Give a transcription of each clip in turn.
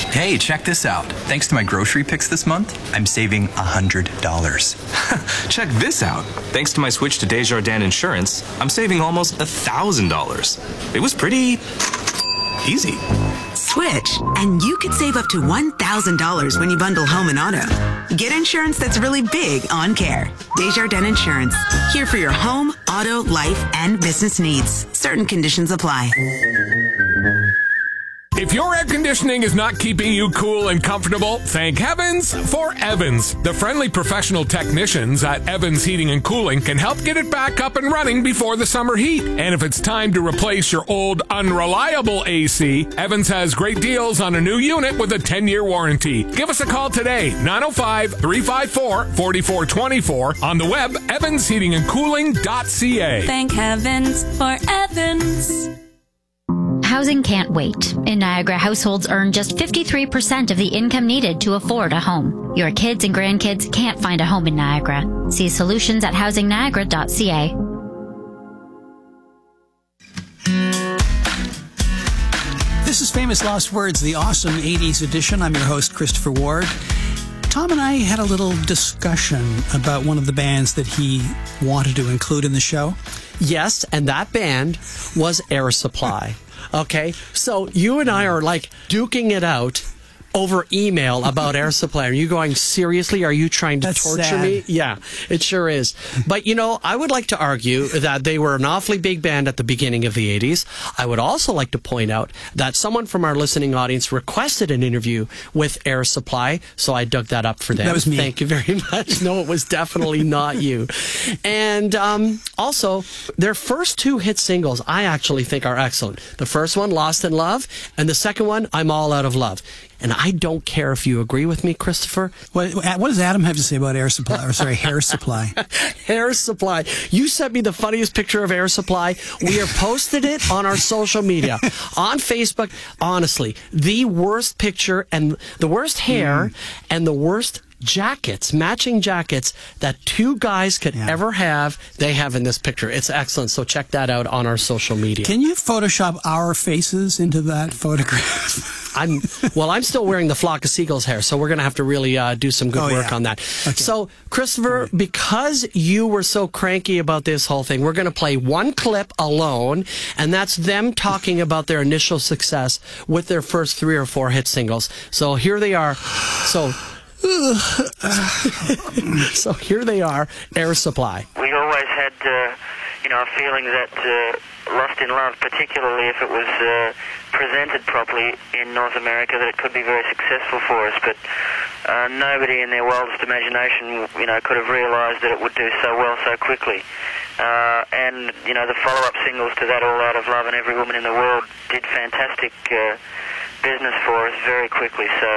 Hey, check this out. Thanks to my grocery picks this month, I'm saving $100. Check this out. Thanks to my switch to Desjardins Insurance, I'm saving almost $1,000. It was pretty easy. Switch, and you could save up to $1,000 when you bundle home and auto. Get insurance that's really big on care. Desjardins Insurance. Here for your home, auto, life, and business needs. Certain conditions apply. If your air conditioning is not keeping you cool and comfortable, thank heavens for Evans. The friendly professional technicians at Evans Heating and Cooling can help get it back up and running before the summer heat. And if it's time to replace your old, unreliable AC, Evans has great deals on a new unit with a 10-year warranty. Give us a call today, 905-354-4424. On the web, evansheatingandcooling.ca. Thank heavens for Evans. Housing can't wait. In Niagara, households earn just 53% of the income needed to afford a home. Your kids and grandkids can't find a home in Niagara. See solutions at housingniagara.ca. This is Famous Lost Words, the awesome 80s edition. I'm your host, Christopher Ward. Tom and I had a little discussion about one of the bands that he wanted to include in the show. Yes, and that band was Air Supply. Okay, so you and I are like duking it out over email about Air Supply. Are you going, seriously? Are you trying to torture me? Yeah, it sure is. But, you know, I would like to argue that they were an awfully big band at the beginning of the 80s. I would also like to point out that someone from our listening audience requested an interview with Air Supply, so I dug that up for them. That was me. Thank you very much. No, it was definitely not you. And also, their first two hit singles, I actually think are excellent. The first one, Lost in Love, and the second one, I'm All Out of Love. And I don't care if you agree with me, Christopher. What does Adam have to say about Air Supply? Or sorry, Hair Supply. Hair Supply. You sent me the funniest picture of Air Supply. We have posted it on our social media. On Facebook, honestly, the worst picture and the worst hair and the worst jackets, matching jackets that two guys could ever have, they have in this picture. It's excellent. So check that out on our social media. Can you Photoshop our faces into that photograph? I'm still wearing the Flock of Seagulls hair, so we're going to have to really do some good work on that. Okay. So, Christopher, because you were so cranky about this whole thing, we're going to play one clip alone, and that's them talking about their initial success with their first 3 or 4 hit singles. So here they are. So here they are, Air Supply. We always had, a feeling that Lost in Love, particularly if it was presented properly in North America, that it could be very successful for us. But nobody in their wildest imagination, could have realised that it would do so well so quickly. And the follow-up singles to that, All Out of Love and Every Woman in the World, did fantastic business for us very quickly. So,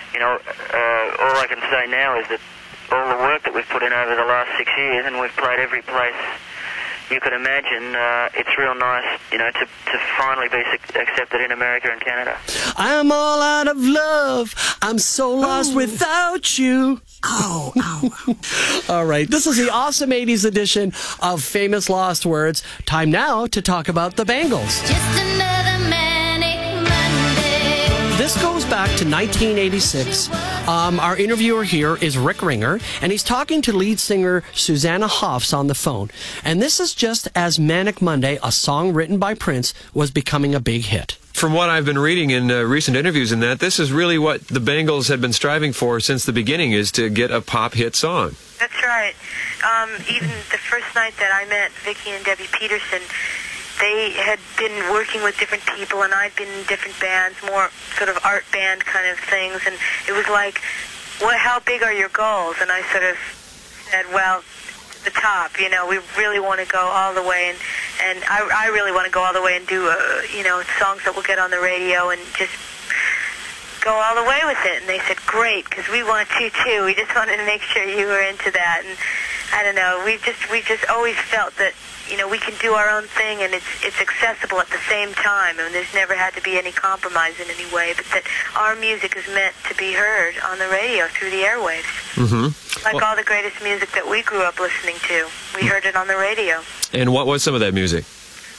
all I can say now is that all the work that we've put in over the last 6 years, and we've played every place you could imagine, it's real nice, to finally be accepted in America and Canada. I'm all out of love. I'm so lost without you. Ow. All right. This is the awesome 80s edition of Famous Lost Words. Time now to talk about the Bangles. Just another manic Monday. This goes back to 1986. Our interviewer here is Rick Ringer, and he's talking to lead singer Susanna Hoffs on the phone. And this is just as Manic Monday, a song written by Prince, was becoming a big hit. From what I've been reading in recent interviews and that, this is really what the Bangles had been striving for since the beginning, is to get a pop hit song. That's right. Even the first night that I met Vicki and Debbie Peterson, they had been working with different people, and I'd been in different bands, more sort of art band kind of things, and it was like, how big are your goals? And I sort of said, well, to the top, we really want to go all the way, and I really want to go all the way and do, songs that will get on the radio and just go all the way with it. And they said, great, because we want to too. We just wanted to make sure you were into that. And I don't know, we just always felt that, we can do our own thing, and it's accessible at the same time, and there's never had to be any compromise in any way, but that our music is meant to be heard on the radio through the airwaves. Mm-hmm. Like all the greatest music that we grew up listening to. We heard it on the radio. And what was some of that music?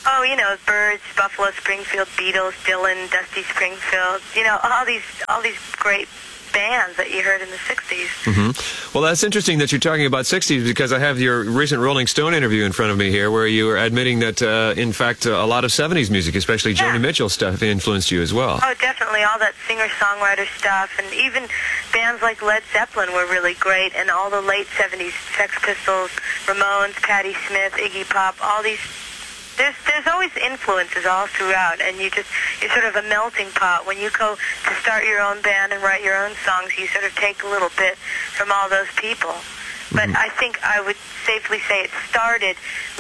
Oh, you know, Byrds, Buffalo Springfield, Beatles, Dylan, Dusty Springfield. You know, all these great bands that you heard in the 60s. Mm-hmm. Well, that's interesting that you're talking about 60s because I have your recent Rolling Stone interview in front of me here where you were admitting that, in fact, a lot of 70s music, especially Joni Mitchell stuff, influenced you as well. Oh, definitely. All that singer-songwriter stuff, and even bands like Led Zeppelin were really great, and all the late 70s, Sex Pistols, Ramones, Patti Smith, Iggy Pop, all these... There's always influences all throughout, and you're sort of a melting pot. When you go to start your own band and write your own songs, you sort of take a little bit from all those people. But I think I would safely say it started in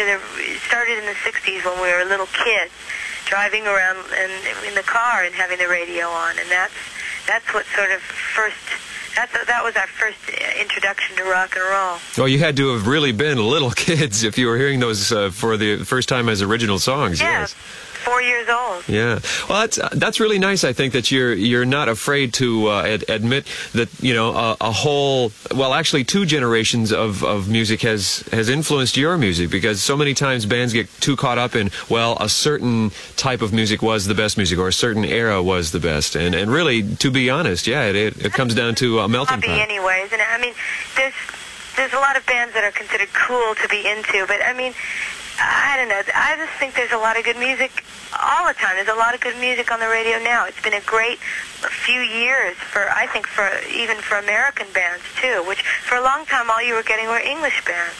the 60s when we were little kids, driving around in the car and having the radio on, and that's what sort of first... That was our first introduction to rock and roll. Well, you had to have really been little kids if you were hearing those for the first time as original songs. Yeah, yes. 4 years old. Yeah, well, that's really nice. I think that you're not afraid to admit that a whole, well, actually 2 generations of music has influenced your music, because so many times bands get too caught up in, well, a certain type of music was the best music or a certain era was the best, and really, to be honest, yeah, it comes down to a melting pot. Anyways, and I mean, there's a lot of bands that are considered cool to be into, but I mean, I don't know. I just think there's a lot of good music all the time. There's a lot of good music on the radio now. It's been a great few years even for American bands too, which for a long time all you were getting were English bands,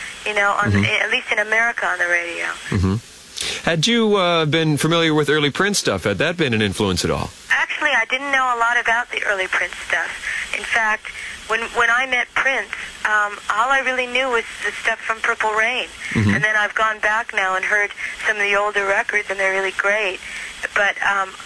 at least in America on the radio. Mm-hmm. Had you been familiar with early Prince stuff? Had that been an influence at all? Actually, I didn't know a lot about the early Prince stuff. In fact, when I met Prince, all I really knew was the stuff from Purple Rain. And then I've gone back now and heard some of the older records, and they're really great. But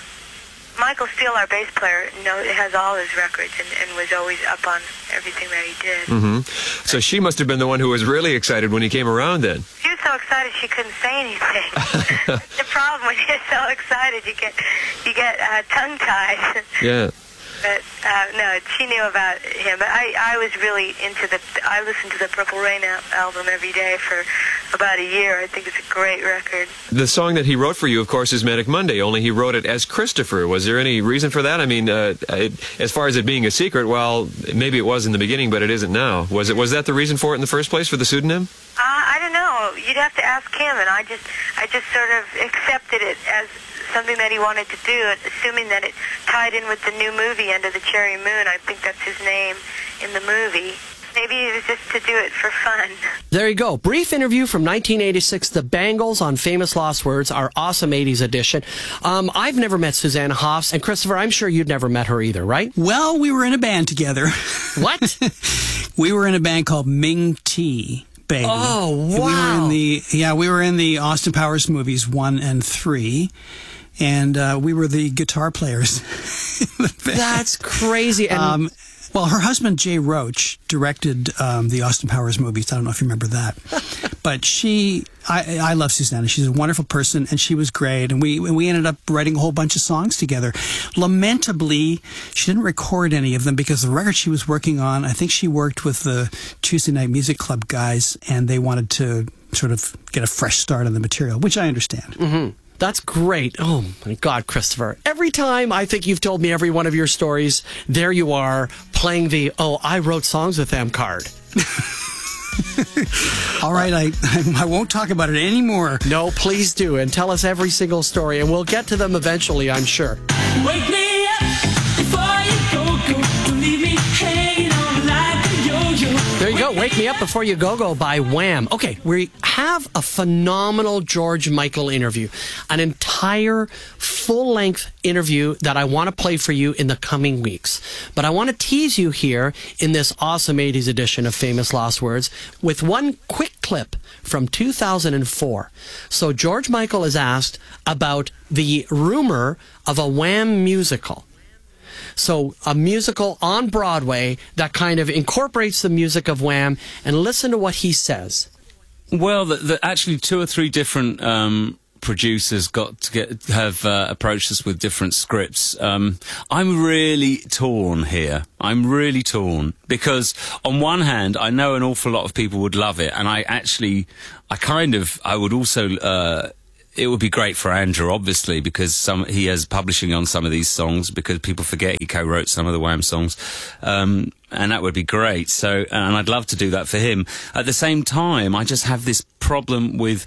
Michael Steele, our bass player, has all his records and was always up on everything that he did. Mm-hmm. So she must have been the one who was really excited when he came around then. She was so excited she couldn't say anything. The problem when you're so excited, you get tongue-tied. Yeah. But no, she knew about him. But I was really I listened to the Purple Rain album every day for about a year. I think it's a great record. The song that he wrote for you, of course, is Manic Monday, only he wrote it as Christopher. Was there any reason for that? I mean, as far as it being a secret, well, maybe it was in the beginning, but it isn't now. Was that the reason for it in the first place, for the pseudonym? I don't know. You'd have to ask him, and I just sort of accepted it as something that he wanted to do, assuming that it tied in with the new movie Under the Cherry Moon. I think that's his name in the movie. Maybe it was just to do it for fun. There you go. Brief interview from 1986, The Bangles on Famous Lost Words, our awesome 80s edition. I've never met Susanna Hoffs, and Christopher, I'm sure you'd never met her either, right? Well, we were in a band together. What? We were in a band called Ming T. Baby. Oh, wow. We were in the Austin Powers movies 1 and 3. And we were the guitar players in the band. That's crazy. And well, her husband, Jay Roach, directed the Austin Powers movies. I don't know if you remember that. But I love Susanna. She's a wonderful person, and she was great. And we ended up writing a whole bunch of songs together. Lamentably, she didn't record any of them because the record she was working on, I think she worked with the Tuesday Night Music Club guys, and they wanted to sort of get a fresh start on the material, which I understand. Mm-hmm. That's great. Oh, my God, Christopher. Every time I think you've told me every one of your stories, there you are playing the, I wrote songs with them card. All right, I won't talk about it anymore. No, please do, and tell us every single story, and we'll get to them eventually, I'm sure. Wake me up before you go. Don't leave me hanging on like a yo-yo. There you go. Wake Me Up Before You Go by Wham. Okay, we have a phenomenal George Michael interview, an entire full-length interview that I want to play for you in the coming weeks. But I want to tease you here in this awesome 80s edition of Famous Lost Words with one quick clip from 2004. So George Michael is asked about the rumor of a Wham musical. So a musical on Broadway that kind of incorporates the music of Wham, and listen to what he says. Well, actually 2 or 3 different producers have approached us with different scripts. I'm really torn here. I'm really torn because on one hand, I know an awful lot of people would love it, and I would also it would be great for Andrew, obviously, because he has publishing on some of these songs, because people forget he co-wrote some of the Wham songs. And that would be great. So, and I'd love to do that for him. At the same time, I just have this problem with,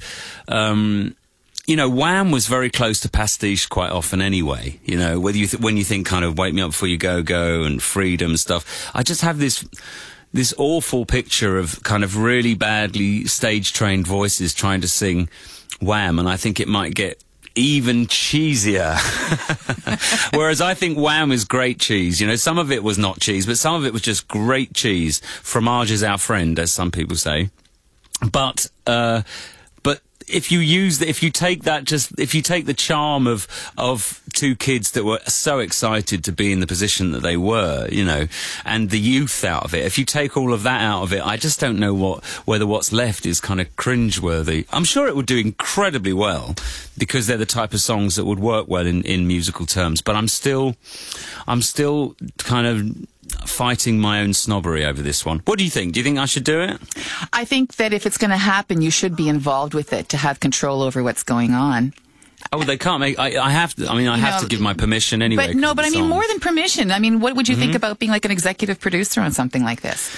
you know, Wham was very close to pastiche quite often anyway. You know, whether when you think kind of Wake Me Up Before You Go and Freedom stuff, I just have this awful picture of kind of really badly stage-trained voices trying to sing Wham, and I think it might get even cheesier. Whereas I think Wham is great cheese. You know, some of it was not cheese, but some of it was just great cheese. Fromage is our friend, as some people say. But if you take the charm of two kids that were so excited to be in the position that they were, you know, and the youth out of it, if you take all of that out of it, I just don't know whether what's left is kind of cringeworthy. I'm sure it would do incredibly well, because they're the type of songs that would work well in musical terms. But I'm still kind of fighting my own snobbery over this one. What do you think? Do you think I should do it? I think that if it's going to happen, you should be involved with it to have control over what's going on. Oh, they can't make. I have to. I mean, I have to give my permission anyway. But I mean, more than permission. I mean, what would you think about being like an executive producer on something like this?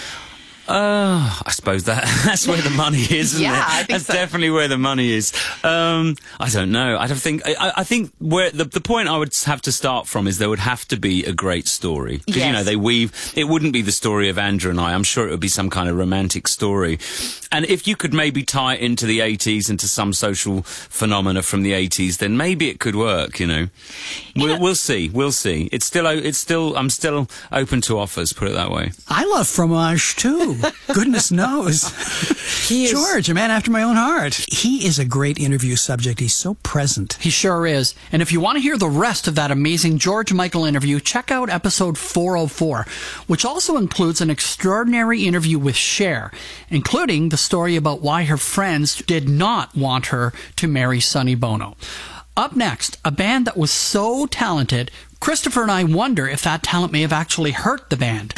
I suppose that's where the money is, isn't it? I think that's definitely where the money is. I don't know. I think where the point I would have to start from is there would have to be a great story. Because, you know, they weave. It wouldn't be the story of Andrew and I. I'm sure it would be some kind of romantic story. And if you could maybe tie it into the 80s, into some social phenomena from the 80s, then maybe it could work, you know. We'll see. We'll see. I'm still open to offers, put it that way. I love Fromage too. Goodness knows. George, a man after my own heart. He is a great interview subject. He's so present. He sure is. And if you want to hear the rest of that amazing George Michael interview, check out episode 404, which also includes an extraordinary interview with Cher, including the story about why her friends did not want her to marry Sonny Bono. Up next, a band that was so talented, Christopher and I wonder if that talent may have actually hurt the band.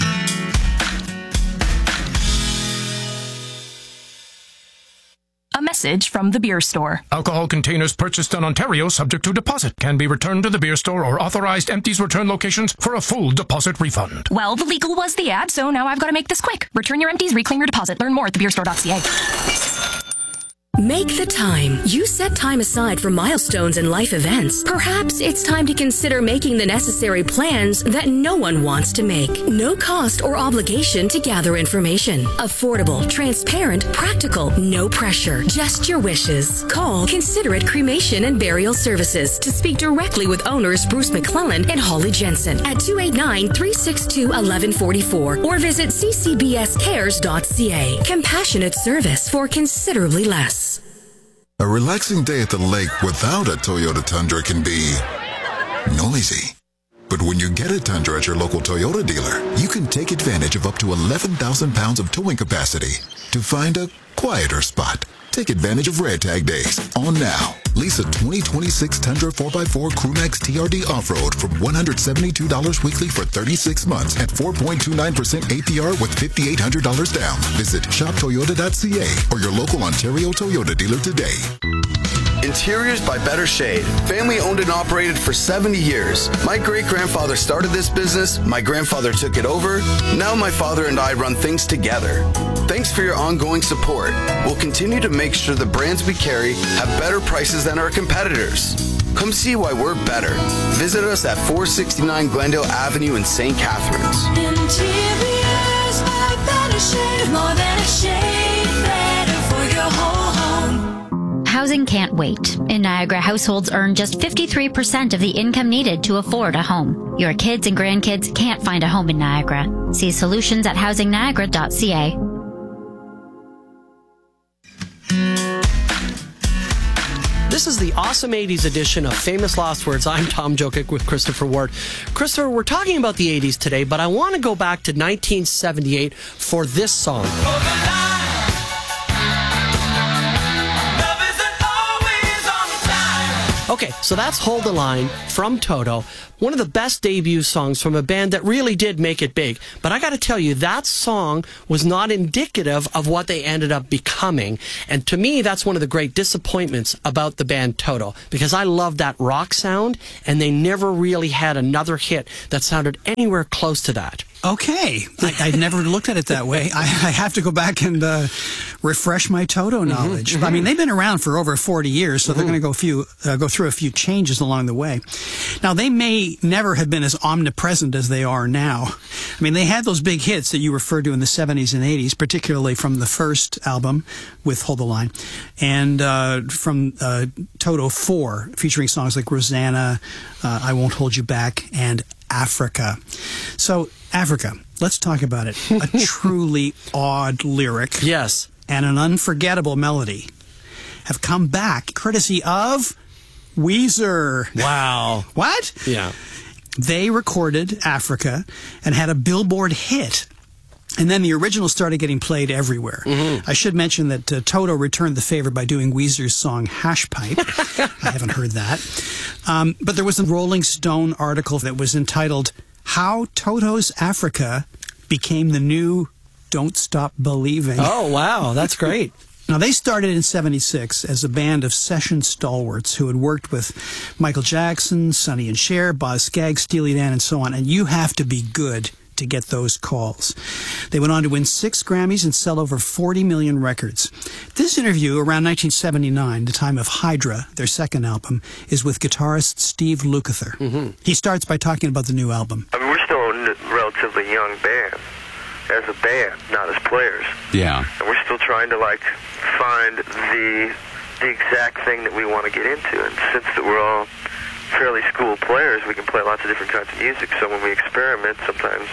A message from the beer store. Alcohol containers purchased in Ontario subject to deposit can be returned to the beer store or authorized empties return locations for a full deposit refund. Well, the legal was the ad, so now I've got to make this quick. Return your empties, reclaim your deposit. Learn more at thebeerstore.ca. Make the time. You set time aside for milestones and life events. Perhaps it's time to consider making the necessary plans that no one wants to make. No cost or obligation to gather information. Affordable, transparent, practical, no pressure. Just your wishes. Call Considerate Cremation and Burial Services to speak directly with owners Bruce McClellan and Holly Jensen at 289-362-1144 or visit ccbscares.ca. Compassionate service for considerably less. A relaxing day at the lake without a Toyota Tundra can be noisy. But when you get a Tundra at your local Toyota dealer, you can take advantage of up to 11,000 pounds of towing capacity to find a quieter spot. Take advantage of Red Tag Days on now. Lease a 2026 Tundra 4x4 Crewmax TRD Off-Road for $172 weekly for 36 months at 4.29% APR with $5,800 down. Visit shoptoyota.ca or your local Ontario Toyota dealer today. Interiors by Better Shade. Family owned and operated for 70 years. My great-grandfather started this business. My grandfather took it over. Now my father and I run things together. Thanks for your ongoing support. We'll continue to make sure the brands we carry have better prices than our competitors. Come see why we're better. Visit us at 469 Glendale Avenue in St. Catharines. Interiors by Better Shade. More than a shade, better for your whole home. Housing can't wait. In Niagara, households earn just 53% of the income needed to afford a home. Your kids and grandkids can't find a home in Niagara. See solutions at housingniagara.ca. This is the awesome 80s edition of Famous Last Words. I'm Tom Jokic with Christopher Ward. Christopher, we're talking about the 80s today, but I want to go back to 1978 for this song. Okay, so that's Hold the Line from Toto. One of the best debut songs from a band that really did make it big. But I got to tell you, that song was not indicative of what they ended up becoming. And to me, that's one of the great disappointments about the band Toto, because I love that rock sound, and they never really had another hit that sounded anywhere close to that. Okay. I never looked at it that way. I have to go back and refresh my Toto knowledge. I mean, they've been around for over 40 years, so they're going to go through a few changes along the way. Now, they may never have been as omnipresent as they are now. I mean, they had those big hits that you referred to in the 70s and 80s, particularly from the first album with Hold the Line, and from Toto 4, featuring songs like Rosanna, I Won't Hold You Back, and Africa. So, Africa, let's talk about it. A truly odd lyric. Yes. And an unforgettable melody have come back courtesy of Weezer. Wow. What? Yeah. They recorded Africa and had a Billboard hit. And then the original started getting played everywhere. I should mention that Toto returned the favor by doing Weezer's song Hash Pipe. I haven't heard that. But there was a Rolling Stone article that was entitled How Toto's Africa Became the New Don't Stop Believing. Oh, wow. That's great. Now, they started in '76 as a band of session stalwarts who had worked with Michael Jackson, Sonny and Cher, Boz Scaggs, Steely Dan, and so on. And you have to be good to get those calls. They went on to win 6 Grammys and sell over 40 million records. This interview, around 1979, the time of Hydra, their second album, is with guitarist Steve Lukather. He starts by talking about the new album. I mean, we're still a relatively young band, as a band, not as players. Yeah. And we're still trying to, find the exact thing that we want to get into. And since that we're all fairly school players, we can play lots of different kinds of music. So when we experiment, sometimes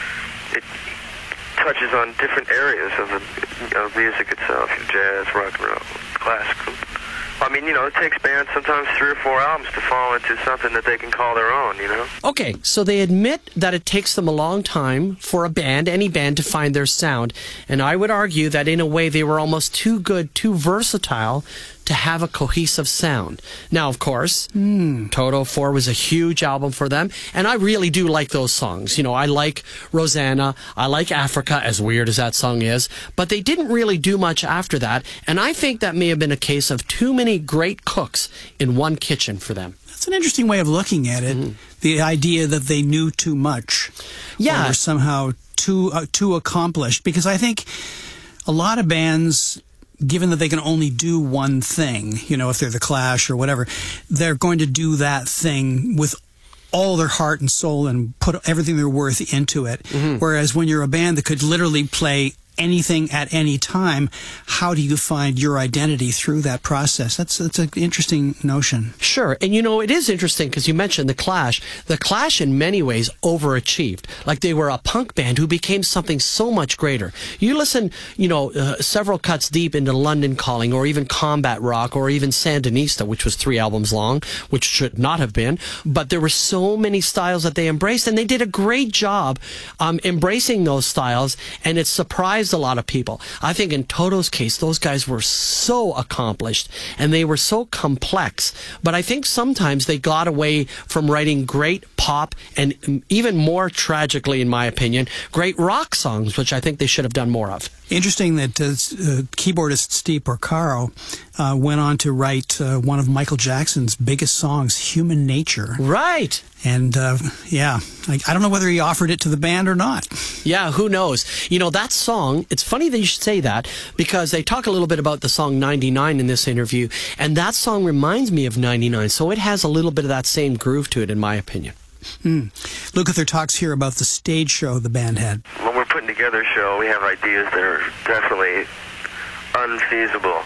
it touches on different areas of the music itself, jazz, rock and roll, classical. I mean, it takes bands sometimes 3 or 4 albums to fall into something that they can call their own, Okay, so they admit that it takes them a long time for a band, any band, to find their sound. And I would argue that in a way they were almost too good, too versatile to have a cohesive sound. Now, of course, Toto 4 was a huge album for them, and I really do like those songs. I like Rosanna, I like Africa, as weird as that song is, but they didn't really do much after that, and I think that may have been a case of too many great cooks in one kitchen for them. That's an interesting way of looking at it. The idea that they knew too much. Yeah. Or were somehow too accomplished. Because I think a lot of bands, given that they can only do one thing, if they're the Clash or whatever, they're going to do that thing with all their heart and soul and put everything they're worth into it. Whereas when you're a band that could literally play anything at any time, how do you find your identity through that process? That's an interesting notion. Sure. And it is interesting because you mentioned the Clash. The Clash in many ways overachieved. Like they were a punk band who became something so much greater. You listen, several cuts deep into London Calling or even Combat Rock or even Sandinista, which was 3 albums long, which should not have been. But there were so many styles that they embraced, and they did a great job embracing those styles, and it surprised a lot of people. I think in Toto's case, those guys were so accomplished and they were so complex, but I think sometimes they got away from writing great pop and even more tragically, in my opinion, great rock songs, which I think they should have done more of. Interesting that keyboardist Steve Porcaro went on to write one of Michael Jackson's biggest songs, Human Nature. Right. And, I don't know whether he offered it to the band or not. Yeah, who knows? That song, it's funny that you should say that, because they talk a little bit about the song 99 in this interview, and that song reminds me of 99, so it has a little bit of that same groove to it, in my opinion. Lukather talks here about the stage show the band had. When we're putting together a show, we have ideas that are definitely unfeasible.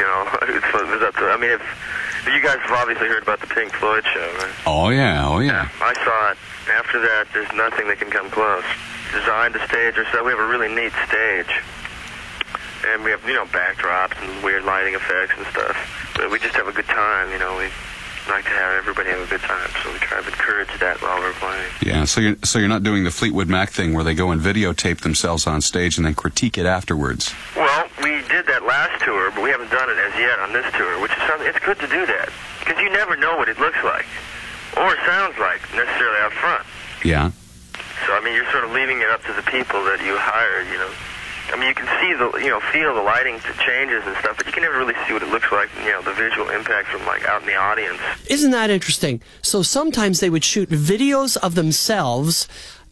If you guys have obviously heard about the Pink Floyd show, right? Oh, yeah. I saw it. After that, there's nothing that can come close. Designed the stage ourselves. We have a really neat stage. And we have, backdrops and weird lighting effects and stuff. But we just have a good time, We like to have everybody have a good time, so we try to encourage that while we're playing. Yeah, so you're not doing the Fleetwood Mac thing where they go and videotape themselves on stage and then critique it afterwards. Well, we did that last tour, but we haven't done it as yet on this tour, which is it's good to do that because you never know what it looks like or sounds like necessarily out front. Yeah. So I mean, you're sort of leaving it up to the people that you hire. I mean, you can see feel the lighting changes and stuff, but you can never really see what it looks like. The visual impact from like out in the audience. Isn't that interesting? So sometimes they would shoot videos of themselves